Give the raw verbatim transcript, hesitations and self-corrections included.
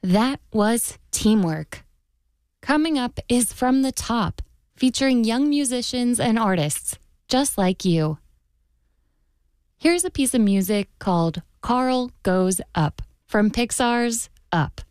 That was Teamwork. Coming up is From the Top, featuring young musicians and artists just like you. Here's a piece of music called Carl Goes Up from Pixar's Up.